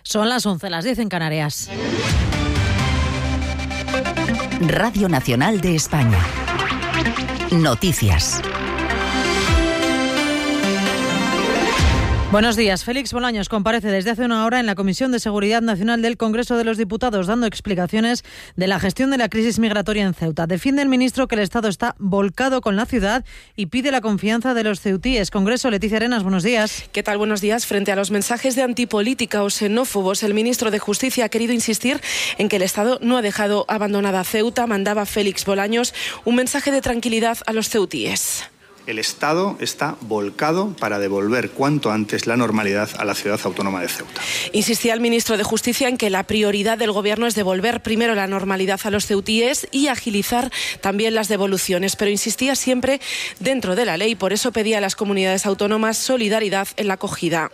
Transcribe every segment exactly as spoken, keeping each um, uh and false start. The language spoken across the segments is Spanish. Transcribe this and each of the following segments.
Son las once, las diez en Canarias. Radio Nacional de España. Noticias. Buenos días. Félix Bolaños comparece desde hace una hora en la Comisión de Seguridad Nacional del Congreso de los Diputados, dando explicaciones de la gestión de la crisis migratoria en Ceuta. Defiende el ministro que el Estado está volcado con la ciudad y pide la confianza de los ceutíes. Congreso, Leticia Arenas, buenos días. ¿Qué tal? Buenos días. Frente a los mensajes de antipolítica o xenófobos, el ministro de Justicia ha querido insistir en que el Estado no ha dejado abandonada a Ceuta. Mandaba Félix Bolaños un mensaje de tranquilidad a los ceutíes. El Estado está volcado para devolver cuanto antes la normalidad a la ciudad autónoma de Ceuta. Insistía el ministro de Justicia en que la prioridad del Gobierno es devolver primero la normalidad a los ceutíes y agilizar también las devoluciones, pero insistía siempre dentro de la ley. Por eso pedía a las comunidades autónomas solidaridad en la acogida.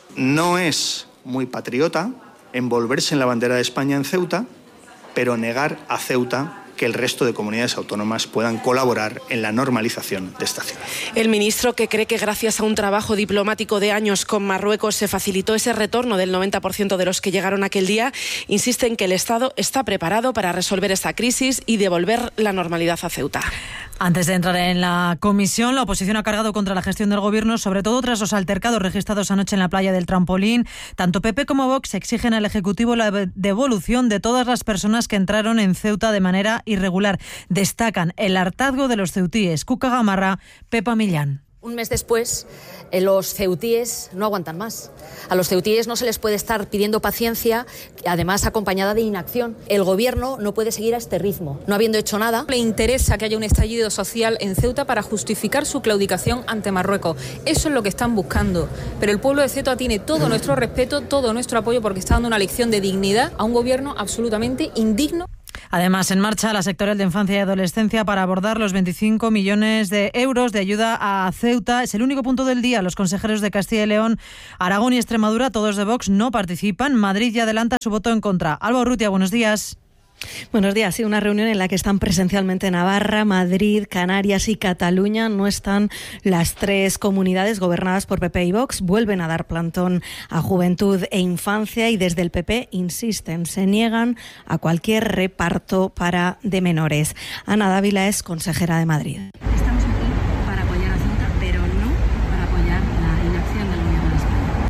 No es muy patriota envolverse en la bandera de España en Ceuta, pero negar a Ceuta que el resto de comunidades autónomas puedan colaborar en la normalización de esta ciudad. El ministro, que cree que gracias a un trabajo diplomático de años con Marruecos se facilitó ese retorno del noventa por ciento de los que llegaron aquel día, insiste en que el Estado está preparado para resolver esta crisis y devolver la normalidad a Ceuta. Antes de entrar en la comisión, la oposición ha cargado contra la gestión del Gobierno, sobre todo tras los altercados registrados anoche en la playa del Trampolín. Tanto P P como Vox exigen al Ejecutivo la devolución de todas las personas que entraron en Ceuta de manera irregular. Destacan el hartazgo de los ceutíes. Cuca Gamarra, Pepa Millán. Un mes después, eh, los ceutíes no aguantan más. A los ceutíes no se les puede estar pidiendo paciencia, además acompañada de inacción. El Gobierno no puede seguir a este ritmo, no habiendo hecho nada. Le interesa que haya un estallido social en Ceuta para justificar su claudicación ante Marruecos. Eso es lo que están buscando. Pero el pueblo de Ceuta tiene todo nuestro respeto, todo nuestro apoyo, porque está dando una lección de dignidad a un Gobierno absolutamente indigno. Además, en marcha la sectorial de Infancia y Adolescencia para abordar los veinticinco millones de euros de ayuda a Ceuta. Es el único punto del día. Los consejeros de Castilla y León, Aragón y Extremadura, todos de Vox, no participan. Madrid ya adelanta su voto en contra. Alba Urrutia, buenos días. Buenos días. Sí, una reunión en la que están presencialmente Navarra, Madrid, Canarias y Cataluña. No están las tres comunidades gobernadas por P P y Vox. Vuelven a dar plantón a Juventud e Infancia y desde el P P insisten, se niegan a cualquier reparto para de menores. Ana Dávila es consejera de Madrid. Estamos aquí para apoyar a Ceuta, pero no para apoyar la inacción del Gobierno de España.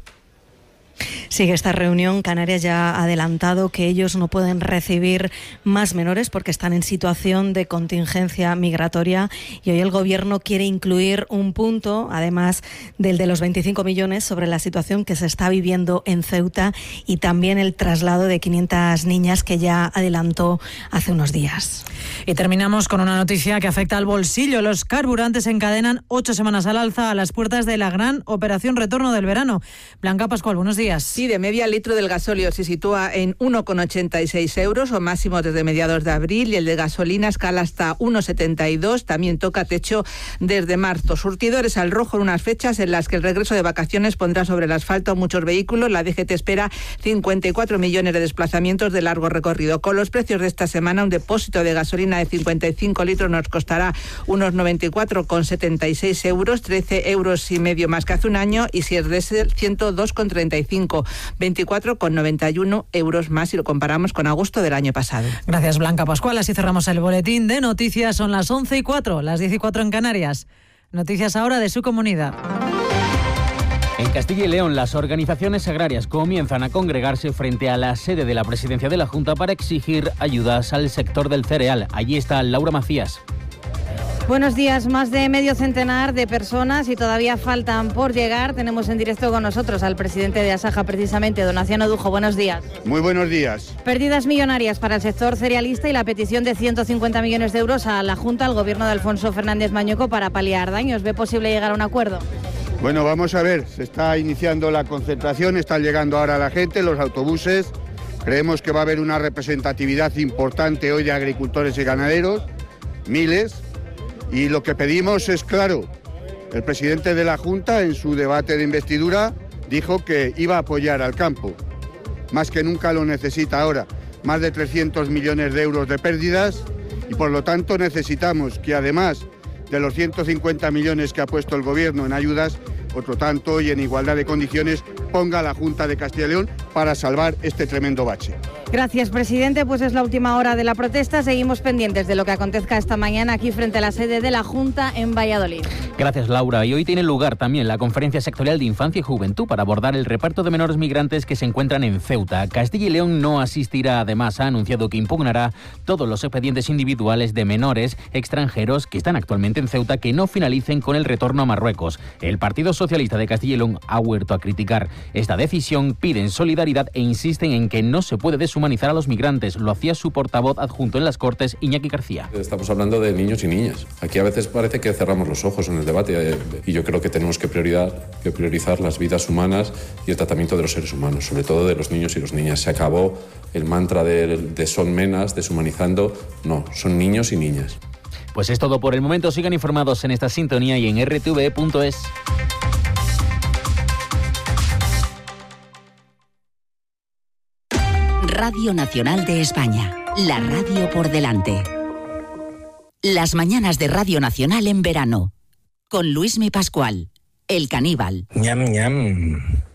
Sigue esta reunión. Canarias ya ha adelantado que ellos no pueden recibir más menores porque están en situación de contingencia migratoria y hoy el Gobierno quiere incluir un punto, además del de los veinticinco millones, sobre la situación que se está viviendo en Ceuta y también el traslado de quinientas niñas que ya adelantó hace unos días. Y terminamos con una noticia que afecta al bolsillo. Los carburantes encadenan ocho semanas al alza a las puertas de la gran operación retorno del verano. Blanca Pascual, buenos días. Sí, de media, el litro del gasóleo se sitúa en uno con ochenta y seis euros, o máximo desde mediados de abril, y el de gasolina escala hasta uno con setenta y dos, también toca techo desde marzo. Surtidores al rojo en unas fechas en las que el regreso de vacaciones pondrá sobre el asfalto muchos vehículos. La D G T espera cincuenta y cuatro millones de desplazamientos de largo recorrido. Con los precios de esta semana, un depósito de gasolina de cincuenta y cinco litros nos costará unos noventa y cuatro con setenta y seis euros, trece euros y medio más que hace un año, y si es diésel, ciento dos con treinta y cinco, veinticuatro con noventa y uno euros más si lo comparamos con agosto del año pasado. Gracias, Blanca Pascual. Así cerramos el boletín de noticias. Son las once y cuatro, las diez y cuatro en Canarias. Noticias ahora de su comunidad. En Castilla y León, las organizaciones agrarias comienzan a congregarse frente a la sede de la Presidencia de la Junta para exigir ayudas al sector del cereal. Allí está Laura Macías. Buenos días. Más de medio centenar de personas y todavía faltan por llegar. Tenemos en directo con nosotros al presidente de Asaja, precisamente, don Aciano Dujo. Buenos días. Muy buenos días. Pérdidas millonarias para el sector cerealista y la petición de ciento cincuenta millones de euros a la Junta, al gobierno de Alfonso Fernández Mañueco, para paliar daños. ¿Ve posible llegar a un acuerdo? Bueno, vamos a ver. Se está iniciando la concentración, están llegando ahora la gente, los autobuses. Creemos que va a haber una representatividad importante hoy de agricultores y ganaderos, miles. Y lo que pedimos es claro. El presidente de la Junta, en su debate de investidura, dijo que iba a apoyar al campo. Más que nunca lo necesita ahora. Más de trescientos millones de euros de pérdidas y por lo tanto necesitamos que además de los ciento cincuenta millones que ha puesto el Gobierno en ayudas, otro tanto y en igualdad de condiciones ponga la Junta de Castilla y León, para salvar este tremendo bache. Gracias, presidente. Pues es la última hora de la protesta. Seguimos pendientes de lo que acontezca esta mañana aquí frente a la sede de la Junta en Valladolid. Gracias, Laura. Y hoy tiene lugar también la Conferencia Sectorial de Infancia y Juventud para abordar el reparto de menores migrantes que se encuentran en Ceuta. Castilla y León no asistirá. Además, ha anunciado que impugnará todos los expedientes individuales de menores extranjeros que están actualmente en Ceuta que no finalicen con el retorno a Marruecos. El Partido Socialista de Castilla y León ha vuelto a criticar esta decisión, piden solidaridad e insisten en que no se puede deshumanizar a los migrantes. Lo hacía su portavoz adjunto en las Cortes, Iñaki García. Estamos hablando de niños y niñas. Aquí a veces parece que cerramos los ojos en el debate y yo creo que tenemos que priorizar, que priorizar las vidas humanas y el tratamiento de los seres humanos, sobre todo de los niños y las niñas. Se acabó el mantra de, de son menas, deshumanizando. No, son niños y niñas. Pues es todo por el momento. Sigan informados en esta sintonía y en r t v punto es. Radio Nacional de España, la radio por delante. Las mañanas de Radio Nacional en verano, con Luismi Pascual, el caníbal. Ñam, ñam.